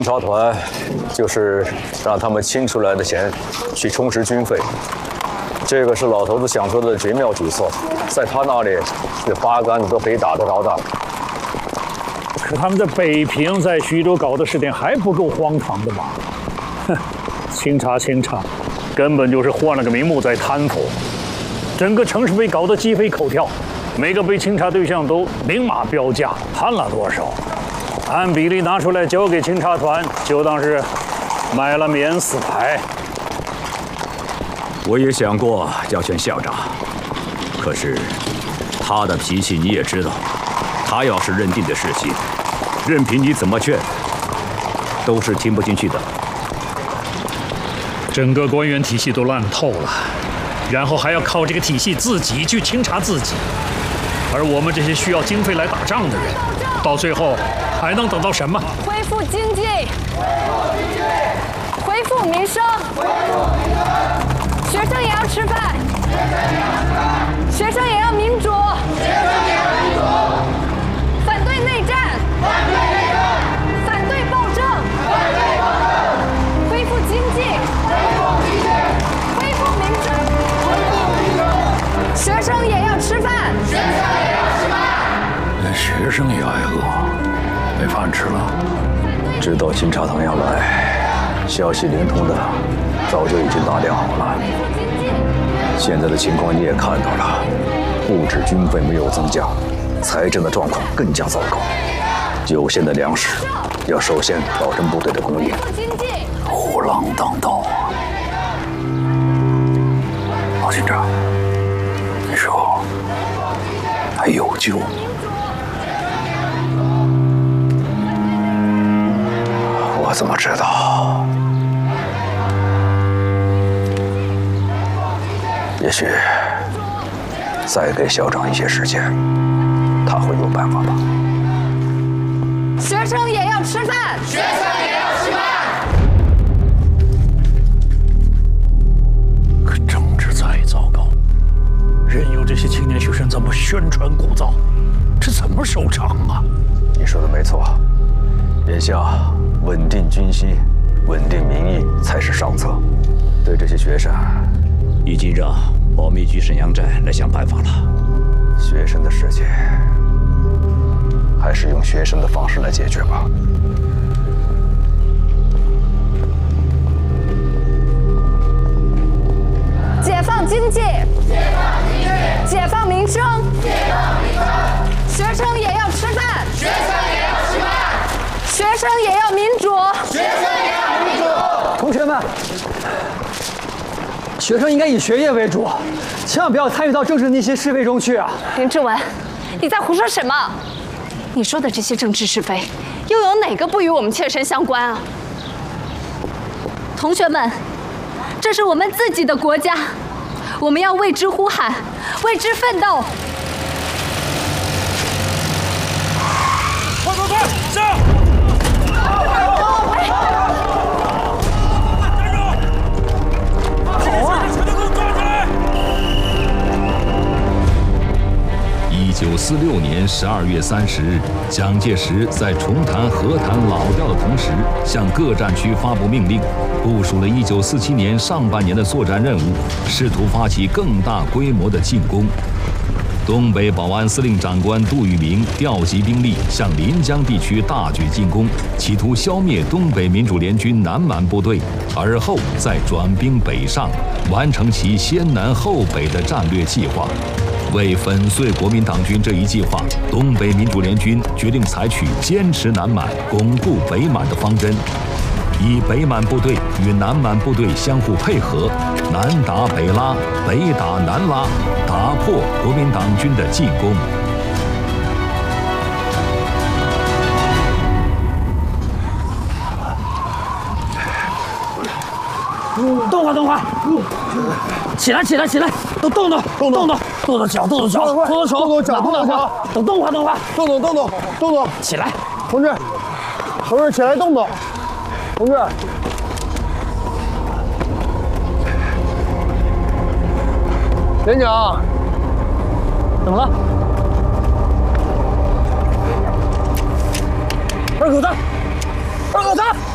查团就是让他们清出来的钱去充实军费，这个是老头子想出的绝妙举措，在他那里这八竿子都可以打得着的。 可他们在北平、在徐州搞的事情还不够荒唐的吗？哼，清查，根本就是换了个名目在贪腐，整个城市被搞得鸡飞狗跳，每个被清查对象都明码标价，贪了多少？ 按比例拿出来交给清查团，就当是买了免死牌。 我也想过要劝校长，可是他的脾气你也知道，他要是认定的事情，任凭你怎么劝，都是听不进去的。 整个官员体系都烂透了，然后还要靠这个体系自己去清查自己，而我们这些需要经费来打仗的人，到最后。 还能等到什么？ 恢复经济，恢复民生，学生也要吃饭，学生也要民主，反对内战，反对暴政，恢复经济，恢复民生，学生也要吃饭， 连学生也挨饿。 没饭吃了， 知道清查团要来，消息灵通的早就已经打点好了。现在的情况你也看到了，不止军费没有增加，财政的状况更加糟糕。有限的粮食要首先保证部队的供应。 虎狼当道啊！王军长，你说还有救吗？ 我怎么知道？也许再给校长一些时间，他会有办法吧。 学生也要吃饭，学生也要吃饭。 可政治再糟糕，任由这些青年学生这么宣传鼓噪，这怎么收场啊？ 你说的没错，眼下。 稳定军心，稳定民意才是上策。对这些学生， 已经让保密局沈阳寨来想办法了。 学生的事情，还是用学生的方式来解决吧。 解放经济，解放民生，学生也要吃饭，学生也要民主， 同学们，学生应该以学业为主，千万不要参与到政治那些是非中去啊！ 林志文，你在胡说什么？你说的这些政治是非，又有哪个不与我们切身相关啊？同学们，这是我们自己的国家，我们要为之呼喊，为之奋斗。 快！上！ 1946年12月30日，蒋介石在重谈和谈老调的同时，向各战区发布命令，部署了1947年上半年的作战任务，试图发起更大规模的进攻。东北保安司令长官杜聿明调集兵力向临江地区大举进攻，企图消灭东北民主联军南满部队，而后再转兵北上，完成其先南后北的战略计划。 为粉碎国民党军这一计划，东北民主联军决定采取坚持南满、巩固北满的方针，以北满部队与南满部队相互配合，南打北拉，北打南拉，打破国民党军的进攻。 动会，起来，都动动脚，动手，等动会，起来， 同志，起来动，同志。连长， 怎么了？二狗子，